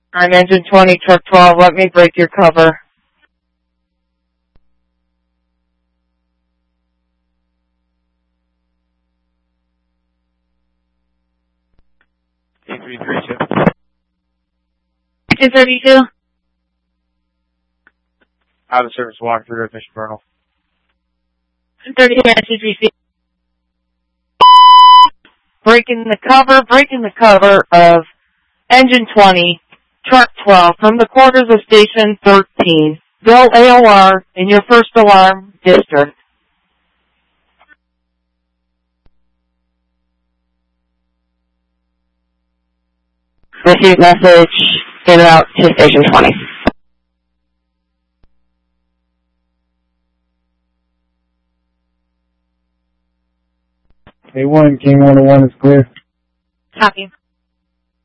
On engine 20, truck 12, let me break your cover. A332. 232. Out of service walkthrough at Mission Vernal. 32, 236. Breaking the cover of engine 20, truck 12, from the quarters of station 13. Bill AOR in your first alarm district. Receive message in route to station 20. A1, King 101 is clear. Copy.